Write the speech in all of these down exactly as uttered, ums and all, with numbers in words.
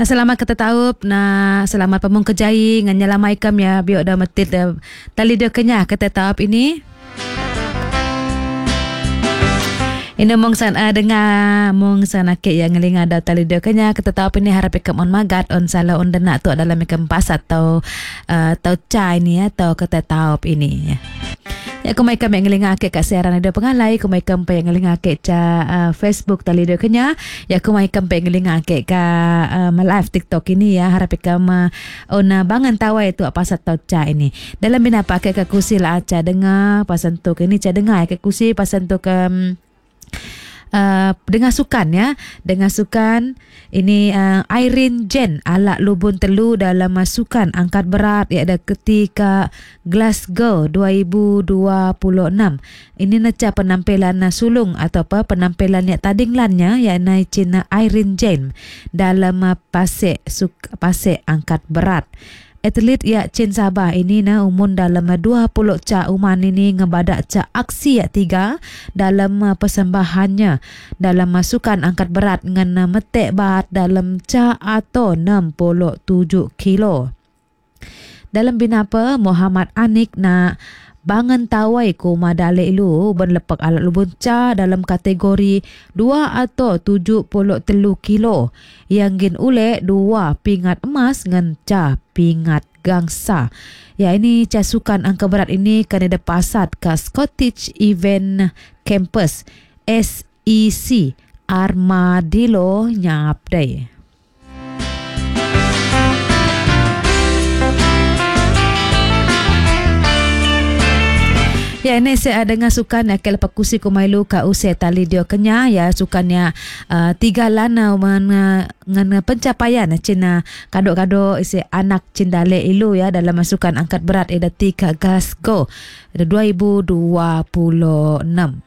Nah, selamat kita tahu, nah selamat pemung kejai ngan nyelamai kam ya biok dah metit dah tali dia kenyah kita tahu ini. Ini mong san uh, dengar mong san akik yang ngelinga dah tali dia kenyah kita tahu ini harap ikam on magat on salah on denak tu dalam ikam pas atau uh, atau cai ni atau kita tahu ini ya. Ya kumai kam yang ngelinga akik kat siaran ada pengalai, kumai kam pa yang ngelinga akik ca uh, Facebook tali dia kenya, ya kumai kam pa yang ngelinga akik ka uh, live TikTok ini ya harap ikam uh, ona bangan tawai tu apa satau ca ini. Dalam bina pakai ka kusi lah ca dengar pasan tu ini ca dengar ke kusi pasan tu ke um, Uh, dengan sukan ya dengan sukan ini uh, Irene Jen ala lubun telu dalam sukan angkat berat iaitu ketika Glasgow dua ribu dua puluh enam ini neca penampilan sulung atau apa penampilan yang tadinglannya iaitu Cina Irene Jen dalam uh, pasek suk, pasek angkat berat. Atlet ya Chin Sabah ini na umun dalam dua puluh ca uman ini ngebadak ca aksi ya tiga dalam persembahannya dalam masukan angkat berat dengan metek bat dalam ca atau enam puluh tujuh kilo. Dalam binapa Muhammad Anik na bangan tawai ku madale ilu berlepak alat lubun ca dalam kategori dua atau tujuh puluh tiga kilo yang gin ule dua pingat emas ngan ca pingat gangsa. Ya ini ca sukan angka berat ini kan ada pasat ke Scottish Event Campus S E C Armadillo nyapdai. Ya ini saya dengar sukan ya kalau pakusi kumailu ka usai tali dia kenya ya sukannya uh, tiga lana mana ngana pencapaian Cina kado-kado isi anak cindale ilu ya dalam masukan angkat berat edati ka Glasgow dua ribu dua puluh enam.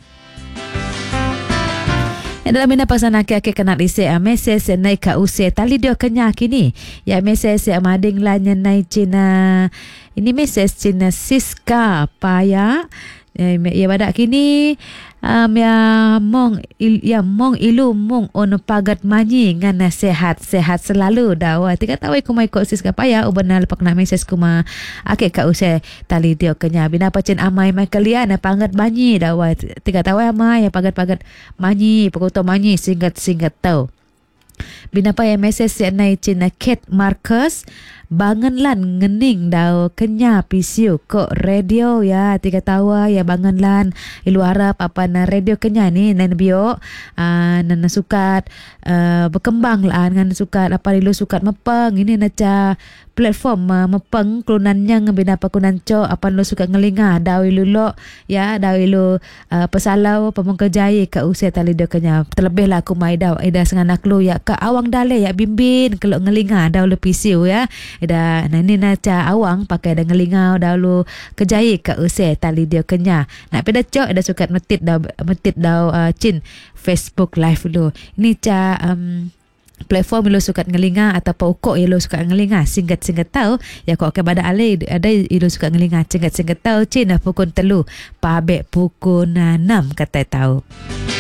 Yang dalam bina pasan aki-aki kenal isi uh, mesej naik ka usai tali dia kenya kini ya mesej ya mading lanya naik Cina. Ini mesej Cina Siska Paya eh, ya badak kini um, ya mong il, ya mong ilu mong on pagat manyi ngana sehat sehat selalu dawa tiga tahu ku mai ko Siska Paya ubenal pak na mesej ku ma ake ka usai tali dia kenya bina pacen amai mai kalian pagat manyi dawa tiga tahu amai ya pagat-pagat manyi pagoto manyi singkat-singkat tahu. Binapa yang mesej si anai Cina Kate Marcus banganlan ngening daw kenya pisiu ko radio ya tiga tawa ya banganlan ilu harap apa na radio kenya ni nan bio uh, nan sukat uh, berkembang lah dengan sukat apa ilu sukat mepeng ini naca platform uh, mepeng kelunannya ngebina pakunan co apa lu suka ngelinga daw ilu lo ya daw ilu uh, pesalau pemengkejai ke usia tali do kenya terlebih lah aku mai daw ida senganak lu ya ke awang dale ya bimbin kalau ngelinga daw lu pisiu ya ida nah ini naca awang pakai dah ngelingau dahulu kejai ke usai tali dia kenya nak pada cok dah sukat metit dah metit dah uh, Chin Facebook live dulu ini ca um, platform lu sukat ngelinga atau pokok lu sukat ngelinga singkat-singkat tahu ya kok ke pada ale ada lu sukat ngelinga singkat-singkat tahu Chin dah pukul telu pabek pukul enam kata tahu.